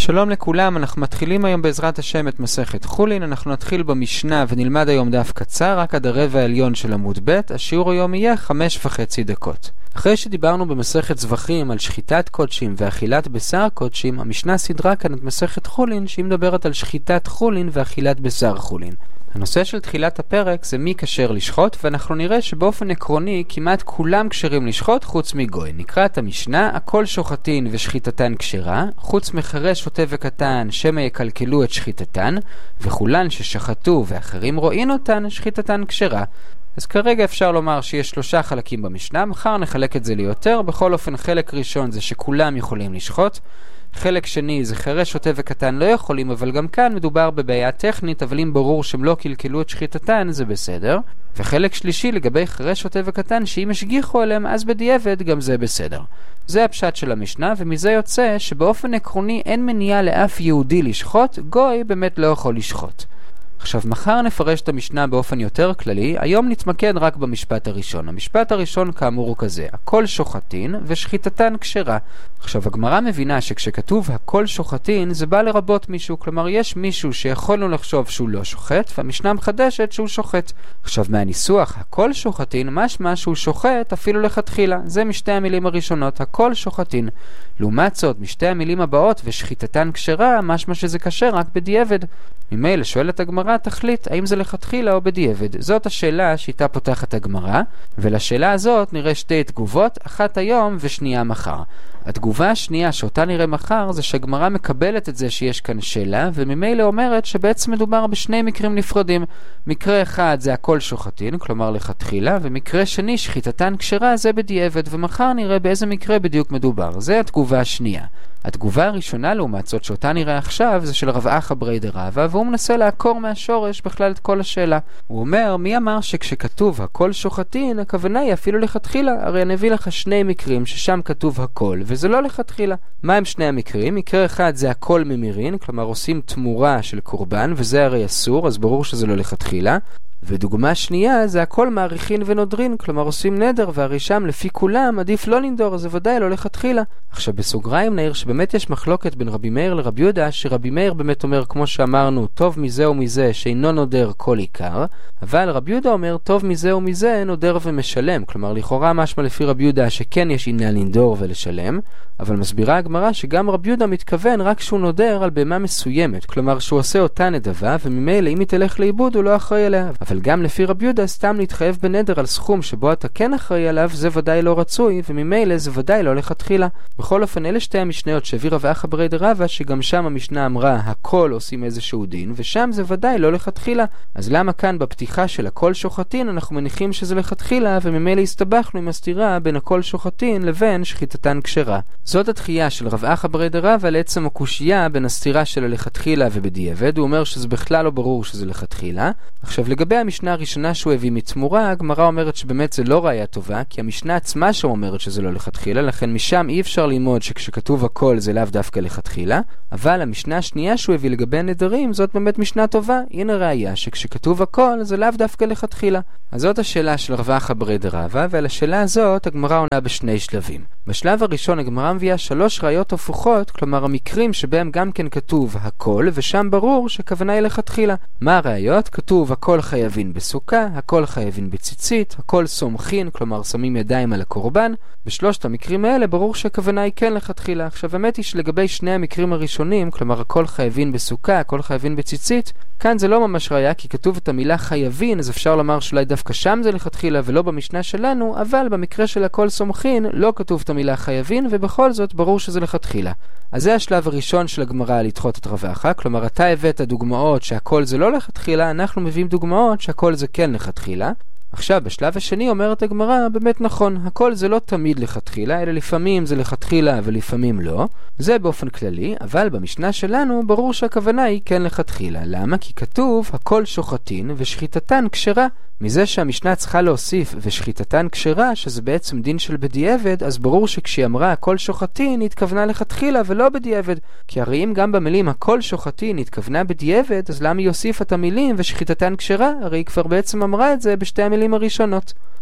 שלום לכולם, אנחנו מתחילים היום בעזרת השם את מסכת חולין. אנחנו נתחיל במשנה ונלמד היום דף קצר, רק עד הרבע העליון של עמוד ב'. השיעור היום יהיה 5.5 דקות. אחרי שדיברנו במסכת זבחים על שחיטת קודשים ואכילת בשר קודשים, המשנה סדרה כאן את מסכת חולין שהיא מדברת על שחיטת חולין ואכילת בשר חולין. הנושא של תחילת הפרק זה מי כשר לשחוט, ואנחנו נראה שבאופן עקרוני כמעט כולם כשרים לשחוט חוץ מגוי. נקרא את המשנה, הכל שוחטין ושחיטתן כשרה, חוץ מחרש שוטה וקטן שמא יקלקלו את שחיטתן, וכולן ששחטו ואחרים רואים אותן שחיטתן כשרה. אז כרגע אפשר לומר שיש 3 חלקים במשנה, מחר נחלק את זה ליותר. בכל אופן חלק ראשון זה שכולם יכולים לשחוט, חלק שני זה חרש שוטה וקטן לא יכולים, אבל גם כאן מדובר בבעיה טכנית, אבל אם ברור שהם לא קלקלו את שחיטתן זה בסדר. וחלק שלישי לגבי חרש שוטה וקטן שאם השגיחו עליהם אז בדיעבד גם זה בסדר. זה הפשט של המשנה, ומזה יוצא שבאופן עקרוני אין מניעה לאף יהודי לשחוט, גוי באמת לא יכול לשחוט. עכשיו מחר נפרש את המשנה באופן יותר כללי, היום נתמקד רק במשפט הראשון. המשפט הראשון כאמור הוא כזה, הכל שוחטין ושחיטתן כשרה. עכשיו הגמרא מבינה שכשכתוב הכל שוחטין זה בא לרבות מישהו, כלומר יש מישהו שיכולנו לחשוב שהוא לא שוחט, והמשנה מחדשת שהוא שוחט. עכשיו מהניסוח הכל שוחטין משמע שהוא שוחט אפילו לכתחילה, זה משתי המילים הראשונות, הכל שוחטין. לעומת זאת משתי המילים הבאות ושחיטתן כשרה משמע שזה כשר רק בדיעבד. ממילא שואלת הגמרא תחליט האם זה לכתחילה או בדיעבד. זאת השאלה שאיתה פותחת הגמרא, ולשאלה הזאת נראה 2 תגובות, אחת היום ושנייה מחר. התגובה השנייה שאותה נראה מחר זה שהגמרא מקבלת את זה שיש כאן שאלה, וממילא אומרת שבעצם מדובר בשני מקרים נפרדים. מקרה אחד זה הכל שוחטין, כלומר לכתחילה, ומקרה שני שחיטתן כשרה זה בדיעבד, ומחר נראה באיזה מקרה בדיוק מדובר. זה התגובה השנייה. התגובה הראשונה לעומת זאת שאותה נראה עכשיו זה של רב אחא ברי דרבא, והוא מנסה לעקור מהשורש בכלל את כל השאלה. הוא אומר, מי אמר שכשכתוב הכל שוחטין הכוונה היא אפילו לכתחילה? הרי אני אביא לך 2 מקרים ששם כתוב הכל וזה לא לכתחילה. מה הם 2 המקרים? מקרה אחד זה הכל ממירין, כלומר עושים תמורה של קורבן וזה הרי אסור, אז ברור שזה לא לכתחילה. ודוגמה שנייה זה הכל מעריכין ונודרין, כלומר עושים נדר והרי שם לפי כולם עדיף לא לנדור, אז זה ודאי לא לכתחילה. עכשיו בסוגריים נעיר שבאמת יש מחלוקת בין רבי מאיר לרבי יהודה, שרבי מאיר באמת אומר כמו שאמרנו טוב מזה ומזה שאינו נודר כל עיקר, אבל רבי יהודה אומר טוב מזה ומזה נודר ומשלם, כלומר לכאורה משמע לפי רבי יהודה שכן יש עניין לנדור ולשלם, אבל מסבירה הגמרא שגם רבי יהודה מתכוון רק שהוא נודר על בהמה מסוימת, כלומר שהוא עושה אותה נדבה וממילא אם היא תלך לאיבוד הוא לא אחראי עליה. אבל גם לפי רבי יהודה סתם להתחייב בנדר על סכום שבו אתה כן אחראי עליו זה ודאי לא רצוי, וממילא זה ודאי לא לכתחילה. בכל אופן אלה 2 המשניות שהביא רב אחא ברי דרבא, שגם שם המשנה אמרה הכל עושים איזשהו דין, ושם זה ודאי לא לכתחילה. אז למה כאן בפתיחה של הכל שוחטין אנחנו מניחים שזה לכתחילה, וממילא הסתבכנו עם הסתירה בין הכל שוחטין לבין שחיטתן כשרה? זאת התחייה של רב אחא ברי דרבא לעצם הקושיה בין הסתירה של לכתחילה ובדיעבד. הוא אומר שזה בכלל לא ברור שזה לכתחילה. עכשיו לגבי המשנה הראשונה שהוא הביא מתמורה, הגמרא אומרת שבאמת זה לא ראיה טובה, כי המשנה עצמה שאומרת שזה לא לכתחילה, לכן משם אי אפשר ללמוד שכשכתוב הכל זה לאו דווקא לכתחילה. אבל המשנה השנייה שהוא הביא לגבי נדרים זאת באמת משנה טובה, הנה ראיה שכשכתוב הכל זה לאו דווקא לכתחילה. אז זאת השאלה של רב אחא ברי דרבא, ועל השאלה הזאת הגמרא עונה ב2 שלבים. בשלב הראשון הגמרא מביאה 3 ראיות הפוכות, כלומר המקרים שבהם גם כן כתוב הכל ושם ברור שכוונה היא לכתחילה. מה הראיות? כתוב הכל חייבים בסוכה, הכל חייבים בציצית, הכל סומכין, כלומר שמים ידיים על הקורבן. בשלושת המקרים האלה ברור שהכוונה היא כן לכתחילה. עכשיו האמת היא שלגבי 2 המקרים הראשונים, כלומר הכל חייבים בסוכה, הכל חייבים בציצית, כאן זה לא ממש ראיה כי כתוב את המילה חייבים, אז אפשר לומר שאולי דווקא שם זה לכתחילה ולא במשנה שלנו, אבל במקרה של הכל סומכין לא כתוב את המילה חייבים ובכל זאת ברור שזה לכתחילה. אז זה השלב הראשון של הגמרא לדחות את רב אחא, כלומר אתה הבאת דוגמאות שהכל זה לא לכתחילה, אנחנו מביאים דוגמאות שהכל זה כן לכתחילה. עכשיו בשלב השני אומרת הגמרא באמת נכון, הכל זה לא תמיד לכתחילה, אלא לפעמים זה לכתחילה ולפעמים לא. זה באופן כללי, אבל במשנה שלנו ברור שהכוונה היא כן לכתחילה. למה? כי כתוב הכל שוחטין ושחיטתן כשרה. מזה שהמשנה צריכה להוסיף ושחיטתן כשרה, שזה בעצם דין של בדיעבד, אז ברור שכשהיא אמרה הכל שוחטין היא התכוונה לכתחילה ולא בדיעבד. כי הרי אם גם במילים הכל שוחטין היא התכוונה בדיעבד, אז למה היא הוסיפה את המילים ושחיטתן כשרה? הרי היא כבר בעצם אמרה את זה בשתי המילים הראשונות.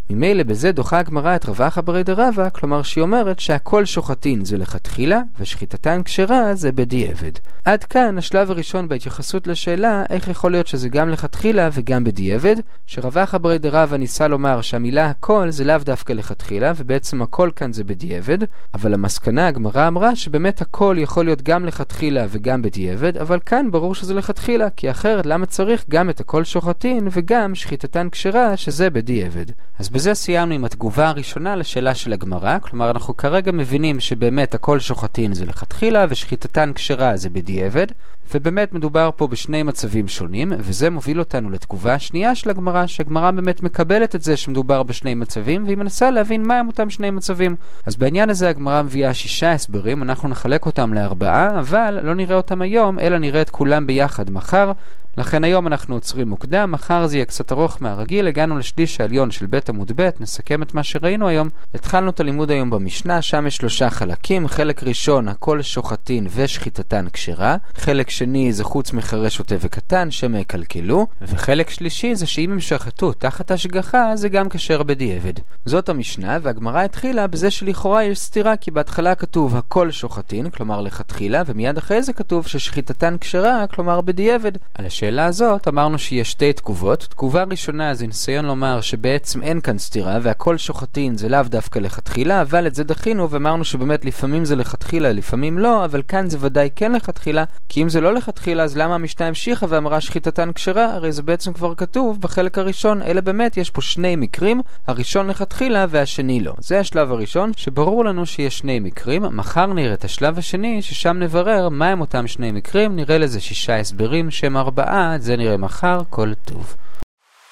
ממילא בזה דוחה הגמרא את רב אחא ברי דרבא, כלומר שהיא אומרת שהכל שוחטין זה לכתחילה ושחיטתן כשרה זה בדיעבד. עד כאן השלב הראשון בהתייחסות לשאלה איך יכול להיות שזה גם לכתחילה וגם בדיעבד, שרב אחא ברי דרבא ניסה לומר שהמילה הכל זה לאו דווקא לכתחילה ובעצם הכל כאן זה בדיעבד, אבל המסקנה הגמרא אמרה שבאמת הכל יכול להיות גם לכתחילה וגם בדיעבד, אבל כאן ברור שזה לכתחילה, כי אחרת למה צריך גם את הכל שוחטין וגם שחיטתן כשרה שזה בדיעבד. אז בזה סיימנו עם התגובה הראשונה לשאלה של הגמרא, כלומר אנחנו כרגע מבינים שבאמת הכל שוחטין זה לכתחילה ושחיטתן כשרה זה בדיעבד, ובאמת מדובר פה בשני מצבים שונים, וזה מוביל אותנו לתגובה השנייה של הגמרא, שהגמרא באמת מקבלת את זה שמדובר בשני מצבים, והיא מנסה להבין מה הם אותם שני מצבים. אז בעניין הזה הגמרא מביאה 6 הסברים, אנחנו נחלק אותם ל4, אבל לא נראה אותם היום, אלא נראה את כולם ביחד מחר. לכן היום אנחנו עוצרים מוקדם, מחר זה יהיה קצת ארוך מהרגיל, הגענו לשליש העליון של בית עמוד ב', נסכם את מה שראינו היום. התחלנו את הלימוד היום במשנה, שם יש 3 חלקים, חלק ראשון הכל שוחטין ושחיטתן כשרה, חלק שני זה חוץ מחרש שוטה וקטן שהם יקלקלו, וחלק שלישי זה שאם הם שחטו תחת השגחה זה גם כשר בדיעבד. זאת המשנה, והגמרא התחילה בזה שלכאורה יש סתירה, כי בהתחלה כתוב הכל שוחטין, כלומר לכתחילה, ומיד אחרי זה כתוב ששחיטתן כשרה, כלומר בדיעבד. על השאלה הזאת אמרנו שיש 2 תגובות. תגובה ראשונה זה ניסיון לומר שבעצם אין כאן סתירה והכל שוחטין זה לאו דווקא לכתחילה, אבל את זה דחינו ואמרנו שבאמת לפעמים זה לכתחילה, לפעמים לא, אבל כאן זה ודאי כן לכתחילה, כי אם זה לא לכתחילה אז למה המשנה המשיכה ואמרה שחיטתן כשרה? הרי זה בעצם כבר כתוב בחלק הראשון, אלא באמת יש פה 2 מקרים, הראשון לכתחילה והשני לא. זה השלב הראשון שברור לנו שיש 2 מקרים. מחר נראה את השלב השני ששם נברר מה הם אותם 2 מקרים, נראה לזה 6 הסברים שהם 4, זה נראה מחר. כל טוב.